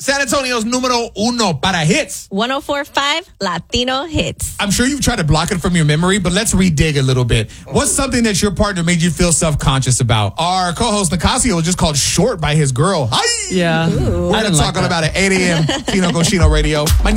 San Antonio's numero uno para hits. 104.5 Latino Hits. I'm sure you've tried to block it from your memory, but let's redig a little bit. What's something that your partner made you feel self-conscious about? Our co-host Nicasio was just called short by his girl. Hi! Yeah. We're going to talk about it at 8 a.m. Tino Cochino Radio.